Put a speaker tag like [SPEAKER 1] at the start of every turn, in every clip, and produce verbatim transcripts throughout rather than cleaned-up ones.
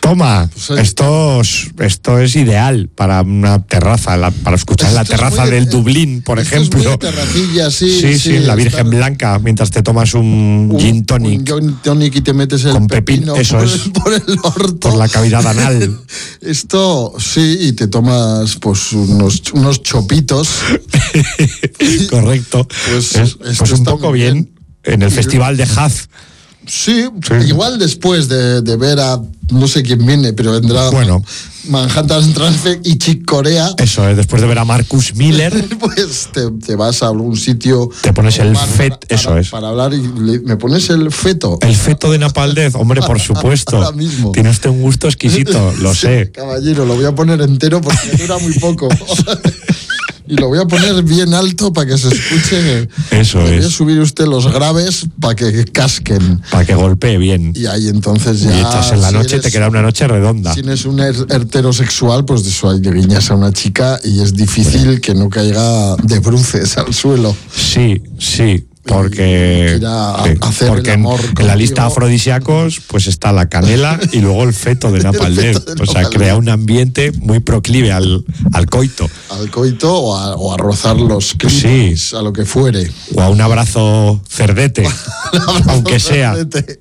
[SPEAKER 1] Toma, pues esto, esto es ideal para una terraza, la, para escuchar esto en la terraza muy, del Dublín, por
[SPEAKER 2] esto
[SPEAKER 1] ejemplo.
[SPEAKER 2] Es muy terracilla, sí,
[SPEAKER 1] sí, sí, sí, la Virgen está... Blanca, mientras te tomas un, un gin tonic.
[SPEAKER 2] Un gin tonic y te metes el
[SPEAKER 1] con
[SPEAKER 2] pepino,
[SPEAKER 1] pepino, eso
[SPEAKER 2] por,
[SPEAKER 1] es,
[SPEAKER 2] por el orto.
[SPEAKER 1] Por la cavidad anal.
[SPEAKER 2] Esto, sí, y te tomas pues unos, unos chopitos.
[SPEAKER 1] Correcto.
[SPEAKER 2] Pues,
[SPEAKER 1] es, pues un poco bien, bien en el y Festival de Haz.
[SPEAKER 2] Sí, sí, igual después de, de ver a no sé quién viene, pero vendrá
[SPEAKER 1] bueno,
[SPEAKER 2] Manhattan Transfer y Chick Corea.
[SPEAKER 1] Eso es, después de ver a Marcus Miller,
[SPEAKER 2] pues te, te vas a algún sitio.
[SPEAKER 1] Te pones el feto, eso
[SPEAKER 2] para,
[SPEAKER 1] es.
[SPEAKER 2] Para hablar y le, me pones el feto.
[SPEAKER 1] El feto de Napalm Death, hombre, por supuesto.
[SPEAKER 2] Ahora mismo.
[SPEAKER 1] Tiene usted un gusto exquisito, lo
[SPEAKER 2] sí,
[SPEAKER 1] sé.
[SPEAKER 2] Caballero, lo voy a poner entero porque dura muy poco. Y lo voy a poner bien alto para que se escuche.
[SPEAKER 1] Eso
[SPEAKER 2] le
[SPEAKER 1] es.
[SPEAKER 2] Voy a subir usted los graves para que casquen.
[SPEAKER 1] Para que golpee bien.
[SPEAKER 2] Y ahí entonces ya.
[SPEAKER 1] Y echas en la
[SPEAKER 2] si
[SPEAKER 1] noche,
[SPEAKER 2] eres,
[SPEAKER 1] te queda una noche redonda.
[SPEAKER 2] Si eres un heterosexual, pues de eso hay de guiñas a una chica y es difícil sí. que no caiga de bruces al suelo.
[SPEAKER 1] Sí, sí. Porque,
[SPEAKER 2] a, a hacer
[SPEAKER 1] porque
[SPEAKER 2] el amor
[SPEAKER 1] en, en la lista de afrodisíacos pues está la canela y luego el feto de Napalm Death. O sea, crea un ambiente muy proclive al, al coito.
[SPEAKER 2] Al coito o a, o a rozar los clítoris, sí. a lo que fuere.
[SPEAKER 1] O a un abrazo cerdete, abrazo aunque sea. Cerdete.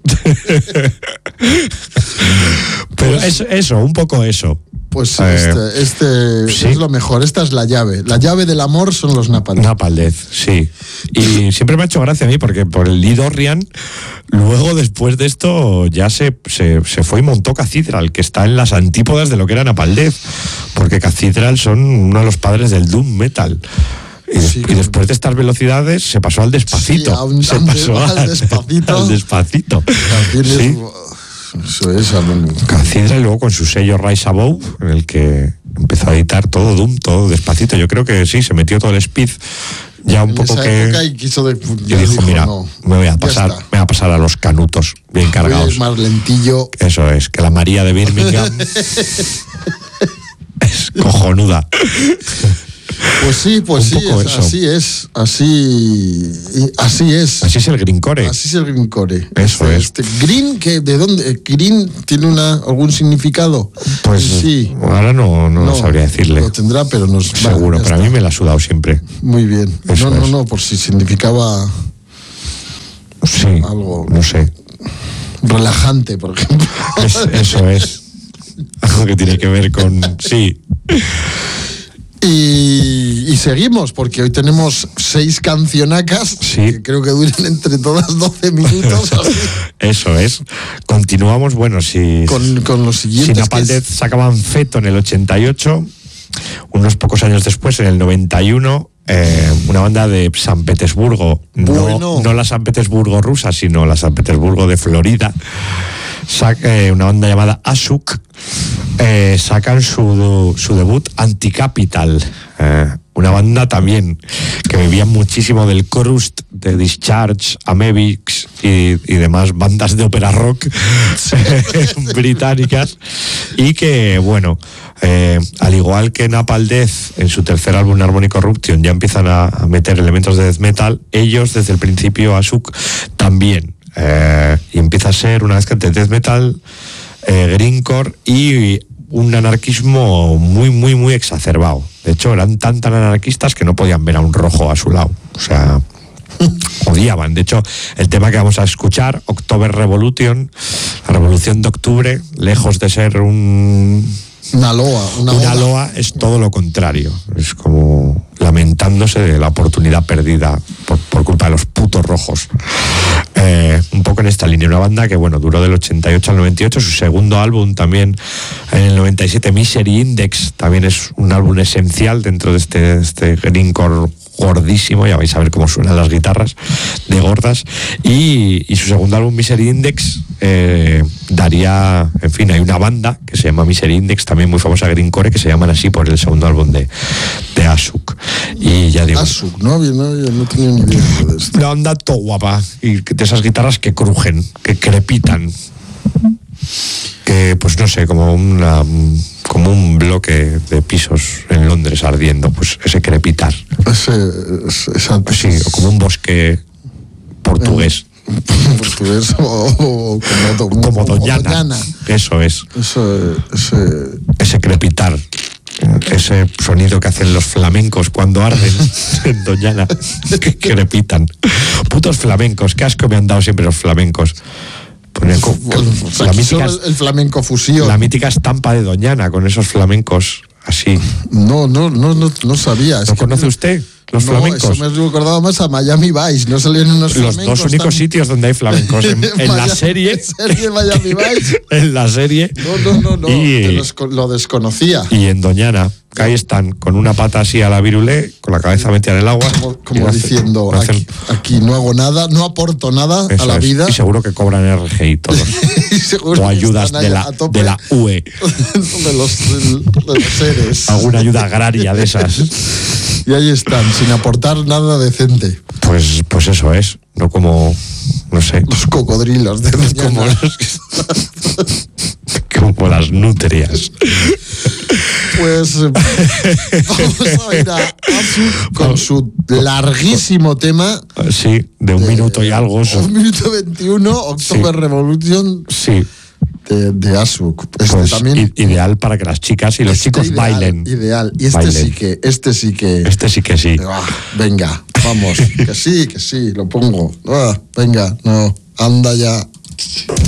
[SPEAKER 1] Pero pues, eso, eso, un poco eso.
[SPEAKER 2] Pues eh, este, este ¿sí? es lo mejor, esta es la llave. La llave del amor son los Napalm Death.
[SPEAKER 1] Napalm Death, sí. Y siempre me ha hecho gracia a mí porque por el Lee Dorrian, luego después de esto ya se, se, se fue y montó Cathedral, que está en las antípodas de lo que era Napalm Death, porque Cathedral son uno de los padres del doom metal. Y, sí, y después de estas velocidades se pasó al Despacito.
[SPEAKER 2] Sí, a un
[SPEAKER 1] se pasó
[SPEAKER 2] al, al Despacito.
[SPEAKER 1] Al Despacito.
[SPEAKER 2] Sí. Eso es,
[SPEAKER 1] Cathedral, y luego con su sello Rise Above, en el que empezó a editar todo Doom, todo Despacito. Yo creo que sí, se metió todo el speed. Ya un
[SPEAKER 2] en
[SPEAKER 1] poco
[SPEAKER 2] esa
[SPEAKER 1] que.
[SPEAKER 2] Época y quiso de,
[SPEAKER 1] y dijo, dijo, mira, no, me voy a pasar, me voy a pasar a los canutos bien cargados.
[SPEAKER 2] Es más lentillo.
[SPEAKER 1] Eso es, que la María de Birmingham es cojonuda.
[SPEAKER 2] Pues sí, pues sí, es, así es, así, así es.
[SPEAKER 1] Así es el greencore.
[SPEAKER 2] Así es el greencore.
[SPEAKER 1] Eso
[SPEAKER 2] este,
[SPEAKER 1] es.
[SPEAKER 2] Este green, que ¿de dónde? ¿Green tiene una, algún significado?
[SPEAKER 1] Pues
[SPEAKER 2] sí.
[SPEAKER 1] Ahora no, no, no sabría decirle.
[SPEAKER 2] Lo tendrá, pero no.
[SPEAKER 1] Seguro,
[SPEAKER 2] vale,
[SPEAKER 1] pero a mí me la ha sudado siempre.
[SPEAKER 2] Muy bien.
[SPEAKER 1] Eso
[SPEAKER 2] no, no,
[SPEAKER 1] es.
[SPEAKER 2] no, por si significaba.
[SPEAKER 1] Sí.
[SPEAKER 2] Algo.
[SPEAKER 1] No sé.
[SPEAKER 2] Relajante, por ejemplo.
[SPEAKER 1] Es, eso es. Algo que tiene que ver con. Sí.
[SPEAKER 2] Y, y seguimos, porque hoy tenemos seis cancionacas,
[SPEAKER 1] sí.
[SPEAKER 2] que creo que duran entre todas doce minutos. Así.
[SPEAKER 1] Eso es. Continuamos, bueno, si...
[SPEAKER 2] Con, con los siguientes...
[SPEAKER 1] Si Napalm Death sacaban Feto en el ochenta y ocho, unos pocos años después, en el noventa y uno, eh, una banda de San Petersburgo,
[SPEAKER 2] bueno.
[SPEAKER 1] no, no la San Petersburgo rusa, sino la San Petersburgo de Florida, saca, eh, una banda llamada Asuk, eh, sacan su, su debut Anticapital, eh, una banda también que vivía muchísimo del crust de Discharge, Amebix y, y demás bandas de ópera rock británicas, y que bueno, eh, al igual que Napalm Death en su tercer álbum Harmony Corruption ya empiezan a, a meter elementos de death metal, ellos desde el principio Asuk también. Eh, y empieza a ser una mezcla de death metal, eh, greencore y un anarquismo muy, muy, muy exacerbado. De hecho, eran tan, tan anarquistas que no podían ver a un rojo a su lado. O sea, odiaban. De hecho, el tema que vamos a escuchar, October Revolution, la revolución de octubre, lejos de ser un...
[SPEAKER 2] Una loa. Una,
[SPEAKER 1] una loa es todo lo contrario. Es como lamentándose de la oportunidad perdida por, por culpa de los putos rojos. Eh, un poco en esta línea. Una banda que, bueno, duró del ochenta y ocho al noventa y ocho. Su segundo álbum también en el noventa y siete, Misery Index, también es un álbum esencial dentro de este, este greencore gordísimo, ya vais a ver cómo suenan las guitarras de gordas, y, y su segundo álbum Misery Index eh, daría, en fin, hay una banda que se llama Misery Index, también muy famosa greencore, que se llaman así por el segundo álbum de, de Asuk. Y ya digo,
[SPEAKER 2] Asuk, ¿no? No, no, no tenía ni idea de esto.
[SPEAKER 1] Una banda todo guapa, y de esas guitarras que crujen, que crepitan, que pues no sé, como una como un bloque de pisos en Londres ardiendo, pues ese crepitar.
[SPEAKER 2] Ese, ese, ese
[SPEAKER 1] pues sí, o como un bosque portugués.
[SPEAKER 2] portugués o, o como,
[SPEAKER 1] como, como Doñana.
[SPEAKER 2] Doñana.
[SPEAKER 1] Eso es.
[SPEAKER 2] Eso, ese...
[SPEAKER 1] Ese crepitar. Ese sonido que hacen los flamencos cuando arden en Doñana, que crepitan. Putos flamencos, qué asco me han dado siempre los flamencos. Pues,
[SPEAKER 2] bueno, la mítica, el, el flamenco fusión.
[SPEAKER 1] La mítica estampa de Doñana con esos flamencos así.
[SPEAKER 2] No, no, no, no, no sabía.
[SPEAKER 1] ¿Lo conoce que... usted? Los
[SPEAKER 2] no,
[SPEAKER 1] flamencos.
[SPEAKER 2] Eso me recordaba más a Miami Vice. No salían unos
[SPEAKER 1] Los
[SPEAKER 2] flamencos.
[SPEAKER 1] dos únicos tan... sitios donde hay flamencos. En, en Miami, la serie.
[SPEAKER 2] ¿En serie Miami Vice?
[SPEAKER 1] En la serie.
[SPEAKER 2] No, no, no, no.
[SPEAKER 1] Y,
[SPEAKER 2] los, lo desconocía.
[SPEAKER 1] Y en Doñana, que ahí están con una pata así a la virulé, con la cabeza metida en el agua.
[SPEAKER 2] Como, como diciendo, hacen, aquí, aquí no hago nada, no aporto nada a la
[SPEAKER 1] es.
[SPEAKER 2] vida.
[SPEAKER 1] Y seguro que cobran R G I todos. o ayudas de la, de la U E.
[SPEAKER 2] de, los, de, de los seres.
[SPEAKER 1] Alguna ayuda agraria de esas.
[SPEAKER 2] Y ahí están, sin aportar nada decente.
[SPEAKER 1] Pues, pues eso es, no como, no sé.
[SPEAKER 2] Los cocodrilos de
[SPEAKER 1] como, los, como las nutrias.
[SPEAKER 2] Pues vamos a ir a Asu con su larguísimo tema.
[SPEAKER 1] Sí, de un de, minuto y algo.
[SPEAKER 2] Un minuto veintiuno, October sí. Revolution.
[SPEAKER 1] Sí.
[SPEAKER 2] De, de Asuk. Este
[SPEAKER 1] pues
[SPEAKER 2] también
[SPEAKER 1] ideal para que las chicas y los
[SPEAKER 2] este
[SPEAKER 1] chicos
[SPEAKER 2] ideal,
[SPEAKER 1] bailen.
[SPEAKER 2] Ideal. Y este bailen. sí que, este sí que.
[SPEAKER 1] Este sí que sí.
[SPEAKER 2] Ah, venga, vamos. que sí, que sí, lo pongo. Ah, venga, no, anda ya.